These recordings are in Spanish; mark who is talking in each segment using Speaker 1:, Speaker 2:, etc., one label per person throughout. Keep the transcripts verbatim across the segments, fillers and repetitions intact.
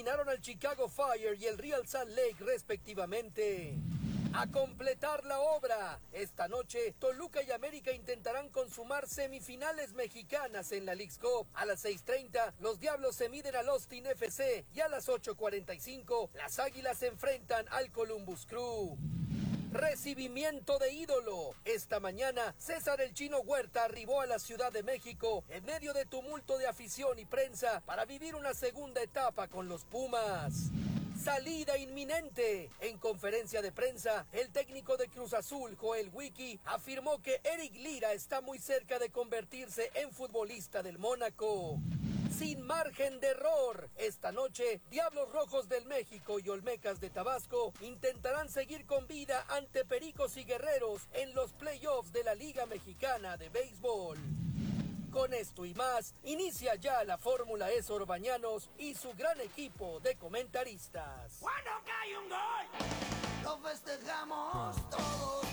Speaker 1: eliminaron al Chicago Fire y el Real Salt Lake respectivamente. A completar la obra, esta noche Toluca y América intentarán consumar semifinales mexicanas en la Leagues Cup. A las seis treinta, los Diablos se miden al Austin F C y a las ocho cuarenta y cinco, las Águilas se enfrentan al Columbus Crew. Recibimiento de ídolo. Esta mañana, César el Chino Huerta arribó a la Ciudad de México en medio de tumulto de afición y prensa para vivir una segunda etapa con los Pumas. Salida inminente. En conferencia de prensa, el técnico de Cruz Azul, Joel Wiki, afirmó que Eric Lira está muy cerca de convertirse en futbolista del Mónaco. Sin margen de error, esta noche, Diablos Rojos del México y Olmecas de Tabasco intentarán seguir con vida ante Pericos y Guerreros en los playoffs de la Liga Mexicana de Béisbol. Con esto y más, inicia ya la Fórmula E Sorbañanos y su gran equipo de comentaristas.
Speaker 2: ¡Cuando cae un gol! ¡Lo festejamos todos!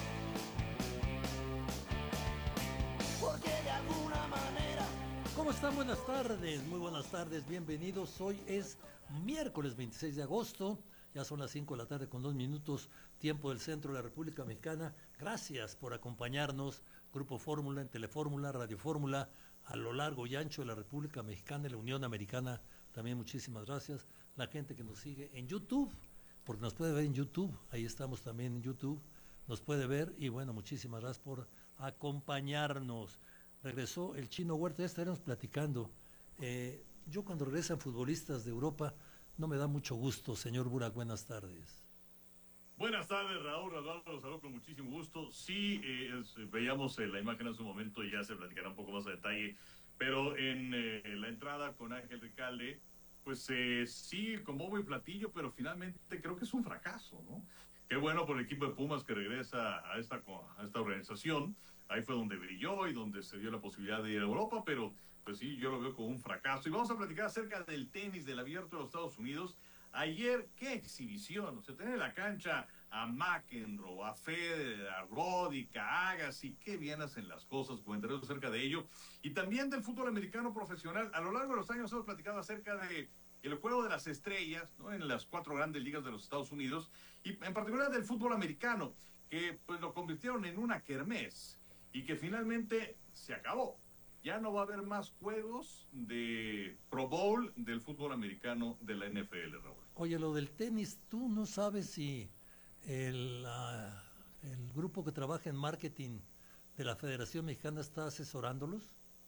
Speaker 2: Porque de alguna manera...
Speaker 3: ¿Cómo están? Buenas tardes, muy buenas tardes, bienvenidos. Hoy es miércoles veintiséis de agosto, ya son las cinco de la tarde con dos minutos, tiempo del centro de la República Mexicana. Gracias por acompañarnos, Grupo Fórmula, en Telefórmula, Radio Fórmula, a lo largo y ancho de la República Mexicana y la Unión Americana. También muchísimas gracias. La gente que nos sigue en YouTube, porque nos puede ver en YouTube, ahí estamos también en YouTube, nos puede ver y bueno, muchísimas gracias por acompañarnos. Regresó el Chino Huerta, ya estaremos platicando. Eh, yo cuando regresan futbolistas de Europa no me da mucho gusto, señor Burak, buenas tardes.
Speaker 4: Buenas tardes, Raúl, Raúl, los saludo con muchísimo gusto. Sí, eh, es, veíamos eh, la imagen en su momento y ya se platicará un poco más a detalle, pero en eh, la entrada con Ángel Ricalde, pues eh, sí, con bombo y platillo, pero finalmente creo que es un fracaso, ¿no? Qué bueno por el equipo de Pumas que regresa a esta, a esta organización. Ahí fue donde brilló y donde se dio la posibilidad de ir a Europa, pero pues sí, yo lo veo como un fracaso. Y vamos a platicar acerca del tenis, del Abierto de los Estados Unidos. Ayer, qué exhibición, o sea, tener en la cancha a McEnroe, a Federer, a Roddick, a Agassi, qué bien hacen las cosas, comentaremos acerca de ello. Y también del fútbol americano profesional. A lo largo de los años hemos platicado acerca de el juego de las estrellas, ¿no?, en las cuatro grandes ligas de los Estados Unidos, y en particular del fútbol americano, que pues lo convirtieron en una kermés, y que finalmente se acabó. Ya no va a haber más juegos de Pro Bowl del fútbol americano de la N F L, Raúl.
Speaker 3: Oye, lo del tenis, ¿tú no sabes si el, uh, el grupo que trabaja en marketing de la Federación Mexicana está asesorándolos?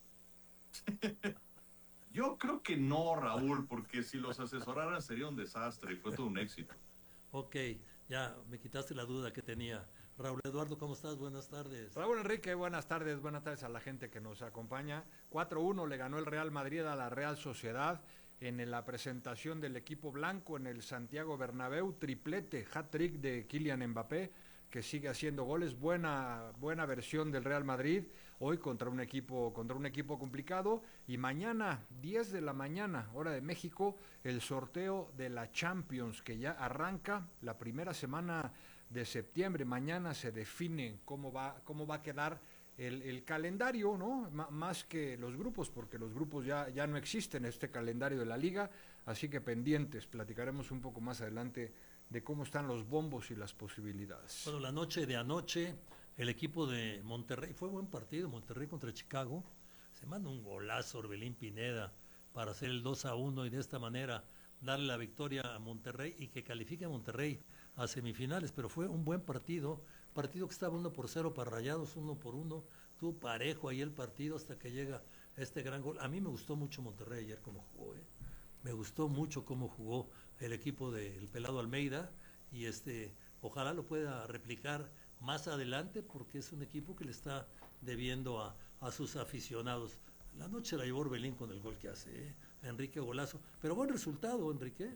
Speaker 4: Yo creo que no, Raúl, porque si los asesoraran sería un desastre y fue todo un éxito.
Speaker 3: Ok, ya me quitaste la duda que tenía. Raúl Eduardo, ¿cómo estás? Buenas tardes.
Speaker 5: Raúl Enrique, buenas tardes, buenas tardes a la gente que nos acompaña. cuatro uno le ganó el Real Madrid a la Real Sociedad en la presentación del equipo blanco en el Santiago Bernabéu, triplete, hat-trick de Kylian Mbappé, que sigue haciendo goles. Buena buena versión del Real Madrid hoy contra un equipo contra un equipo complicado. Y mañana, diez de la mañana, hora de México, el sorteo de la Champions, que ya arranca la primera semana de septiembre. Mañana se define cómo va cómo va a quedar el, el calendario, ¿no? M- más que los grupos, porque los grupos ya, ya no existen en este calendario de la liga, así que pendientes, platicaremos un poco más adelante de cómo están los bombos y las posibilidades.
Speaker 3: Bueno, la noche de anoche, el equipo de Monterrey, fue buen partido, Monterrey contra Chicago, se manda un golazo Orbelín Pineda para hacer el dos a uno y de esta manera darle la victoria a Monterrey y que califique a Monterrey a semifinales, pero fue un buen partido, partido que estaba uno por cero para Rayados, uno por uno, tuvo parejo ahí el partido hasta que llega este gran gol. A mí me gustó mucho Monterrey ayer como jugó, ¿eh? Me gustó mucho cómo jugó el equipo del Pelado Almeida y este ojalá lo pueda replicar más adelante porque es un equipo que le está debiendo a, a sus aficionados. La noche la llevó Orbelín con el gol que hace, ¿eh? Enrique golazo, pero buen resultado, Enrique.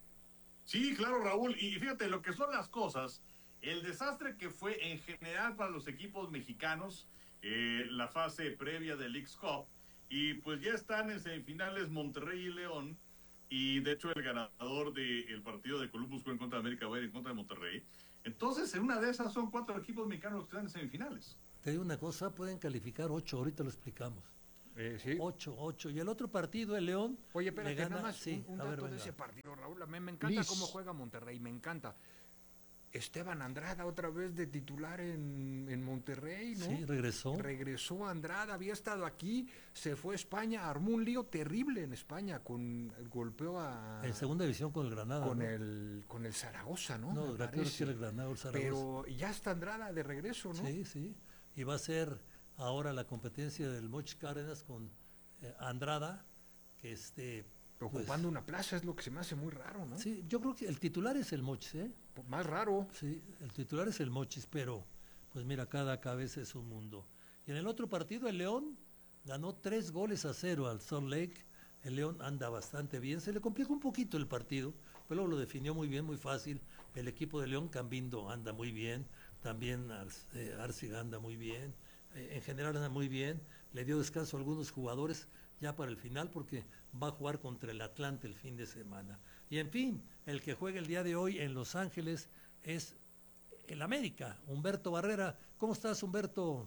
Speaker 4: Sí, claro, Raúl, y fíjate lo que son las cosas, el desastre que fue en general para los equipos mexicanos, eh, la fase previa del Leagues Cup, y pues ya están en semifinales Monterrey y León. Y de hecho el ganador del partido de Columbus en contra de América va a ir en contra de Monterrey. Entonces en una de esas son cuatro equipos mexicanos que están en semifinales.
Speaker 3: Te digo una cosa, pueden calificar ocho, ahorita lo explicamos.
Speaker 5: Eh, sí.
Speaker 3: ocho, ocho. Y el otro partido, el León.
Speaker 5: Oye, espérate,
Speaker 3: le gana,
Speaker 5: nada más
Speaker 3: sí,
Speaker 5: un, un
Speaker 3: a
Speaker 5: dato
Speaker 3: ver,
Speaker 5: de
Speaker 3: venga.
Speaker 5: ese partido, Raúl. A mí me encanta
Speaker 6: Liz.
Speaker 5: cómo juega Monterrey, me encanta. Esteban Andrada otra vez de titular en, en Monterrey, ¿no?
Speaker 3: Sí, regresó.
Speaker 5: Regresó Andrada, había estado aquí, se fue a España, armó un lío terrible en España, con golpeó a...
Speaker 3: En segunda división con el Granada.
Speaker 5: con
Speaker 3: ¿no?
Speaker 5: el con el Zaragoza, ¿no?
Speaker 3: No,
Speaker 5: Me
Speaker 3: creo que
Speaker 5: parece.
Speaker 3: era el Granada o el Zaragoza.
Speaker 5: Pero ya está Andrada de regreso, ¿no?
Speaker 3: Sí, sí. Y va a ser ahora la competencia del Moch Cárdenas con eh, Andrada, que este...
Speaker 5: Ocupando
Speaker 3: pues,
Speaker 5: una plaza es lo que se me hace muy raro, ¿no?
Speaker 3: sí, yo creo que el titular es el Mochis, ¿eh?
Speaker 5: Más raro.
Speaker 3: Sí, el titular es el Mochis, pero pues mira, cada cabeza es un mundo. Y en el otro partido, el León ganó tres goles a cero al Salt Lake. El León anda bastante bien, se le complicó un poquito el partido, pero luego lo definió muy bien, muy fácil. El equipo de León, Cambindo, anda muy bien, también eh, Arciga anda muy bien, eh, en general anda muy bien. Le dio descanso a algunos jugadores ya para el final porque va a jugar contra el Atlante el fin de semana. Y en fin, el que juega el día de hoy en Los Ángeles es el América, Humberto Barrera. ¿Cómo estás, Humberto?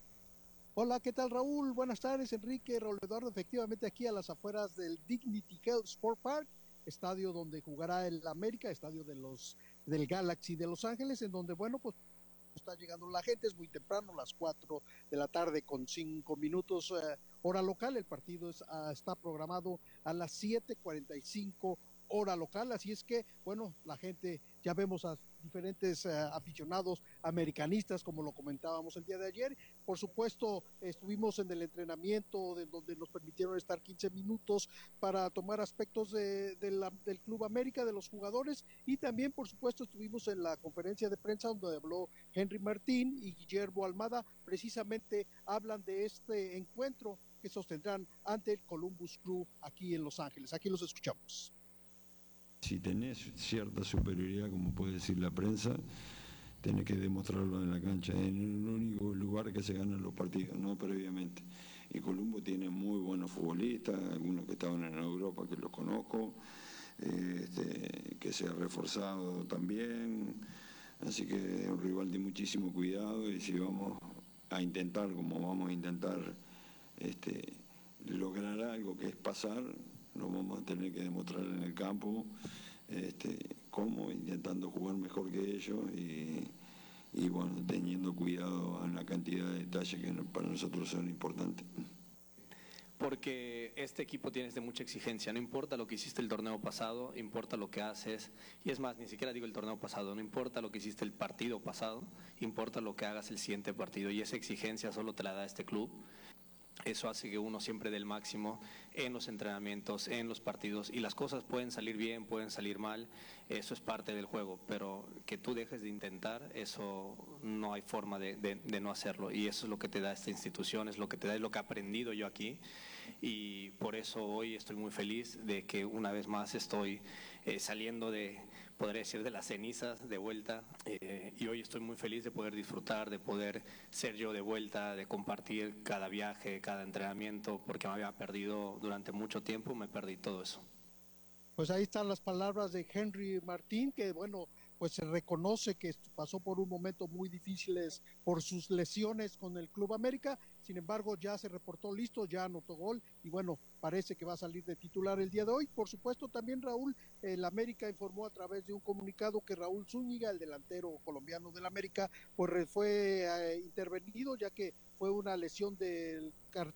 Speaker 6: Hola, ¿qué tal, Raúl? Buenas tardes, Enrique, Raúl Eduardo. Efectivamente, aquí a las afueras del Dignity Health Sport Park, estadio donde jugará el América, estadio de los del Galaxy de Los Ángeles, en donde, bueno, pues está llegando la gente, es muy temprano, las cuatro de la tarde con cinco minutos eh, hora local. El partido es, uh, está programado a las siete cuarenta y cinco hora local, así es que, bueno, la gente, ya vemos a diferentes uh, aficionados americanistas, como lo comentábamos el día de ayer. Por supuesto, estuvimos en el entrenamiento de donde nos permitieron estar quince minutos para tomar aspectos de, de la, del Club América, de los jugadores, y también, por supuesto, estuvimos en la conferencia de prensa donde habló Henry Martín y Guillermo Almada. Precisamente hablan de este encuentro que sostendrán ante el Columbus Crew aquí en Los Ángeles. Aquí los escuchamos.
Speaker 7: Si tenés cierta superioridad, como puede decir la prensa, tenés que demostrarlo en la cancha. Es el único lugar que se ganan los partidos, no previamente. Y Columbo tiene muy buenos futbolistas, algunos que estaban en Europa que los conozco, eh, este, que se ha reforzado también. Así que es un rival de muchísimo cuidado, y si vamos a intentar, como vamos a intentar este, lograr algo que es pasar, lo vamos a tener que demostrar en el campo, este, cómo, intentando jugar mejor que ellos y, y bueno, teniendo cuidado en la cantidad de detalles que para nosotros son importantes.
Speaker 8: Porque este equipo tiene de mucha exigencia, no importa lo que hiciste el torneo pasado, importa lo que haces, y es más, ni siquiera digo el torneo pasado, no importa lo que hiciste el partido pasado, importa lo que hagas el siguiente partido, y esa exigencia solo te la da este club. Eso hace que uno siempre dé el máximo en los entrenamientos, en los partidos, y las cosas pueden salir bien, pueden salir mal, eso es parte del juego, pero que tú dejes de intentar, eso no hay forma de, de, de no hacerlo, y eso es lo que te da esta institución, es lo que te da, es lo que he aprendido yo aquí, y por eso hoy estoy muy feliz de que una vez más estoy eh, saliendo de, podría decir, de las cenizas de vuelta, eh, y hoy estoy muy feliz de poder disfrutar, de poder ser yo de vuelta, de compartir cada viaje, cada entrenamiento, porque me había perdido durante mucho tiempo, me perdí todo eso.
Speaker 6: Pues ahí están las palabras de Henry Martín, que bueno, pues se reconoce que pasó por un momento muy difíciles por sus lesiones con el Club América. Sin embargo, ya se reportó listo, ya anotó gol y bueno, parece que va a salir de titular el día de hoy. Por supuesto, también Raúl, el América informó a través de un comunicado que Raúl Zúñiga, el delantero colombiano del América, pues fue eh, intervenido, ya que fue una lesión del,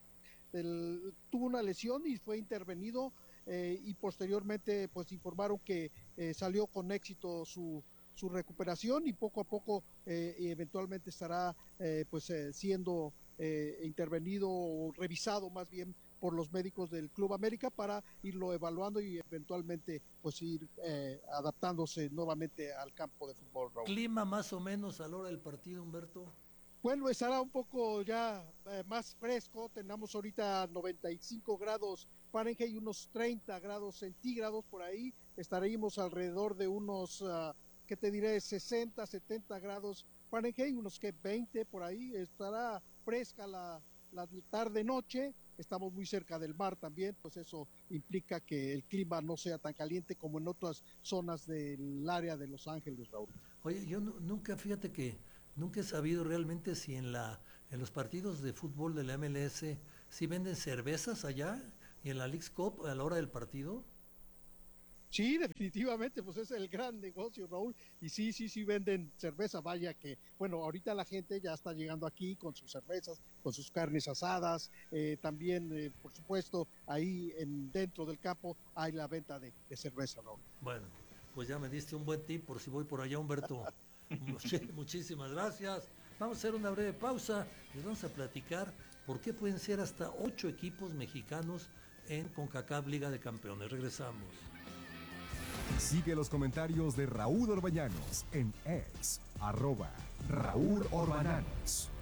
Speaker 6: del tuvo una lesión y fue intervenido. Eh, y posteriormente pues informaron que eh, salió con éxito su, su recuperación y poco a poco eh, eventualmente estará eh, pues eh, siendo eh, intervenido o revisado más bien por los médicos del Club América para irlo evaluando y eventualmente pues ir eh, adaptándose nuevamente al campo de fútbol, Raúl.
Speaker 3: ¿Clima más o menos a la hora del partido, Humberto?
Speaker 6: Bueno, estará un poco ya eh, más fresco, tenemos ahorita noventa y cinco grados Fahrenheit, unos treinta grados centígrados por ahí, estaremos alrededor de unos, uh, ¿qué te diré?, sesenta, setenta grados Fahrenheit, unos que veinte por ahí, estará fresca la, la tarde-noche, estamos muy cerca del mar también, pues eso implica que el clima no sea tan caliente como en otras zonas del área de Los Ángeles, Raúl.
Speaker 3: Oye, yo no, nunca, fíjate que nunca he sabido realmente si en la en los partidos de fútbol de la M L S ¿Sí venden cervezas allá y en la Leagues Cup a la hora del partido?
Speaker 6: Sí, definitivamente, pues es el gran negocio, Raúl, y sí, sí, sí venden cerveza, vaya que, bueno, ahorita la gente ya está llegando aquí con sus cervezas, con sus carnes asadas, eh, también, eh, por supuesto, ahí en dentro del campo hay la venta de, de cerveza, Raúl.
Speaker 3: Bueno, pues ya me diste un buen tip por si voy por allá, Humberto. Muchísimas gracias. Vamos a hacer una breve pausa y vamos a platicar por qué pueden ser hasta ocho equipos mexicanos en CONCACAF Liga de Campeones. Regresamos.
Speaker 9: Sigue los comentarios de Raúl Orbañanos en X, arroba Raúl Orbañanos.